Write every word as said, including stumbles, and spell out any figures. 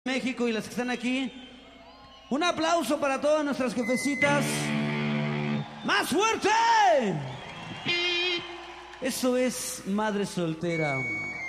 México y las que están aquí. Un aplauso para todas nuestras jefecitas. ¡Más fuerte! Eso es Madre Soltera.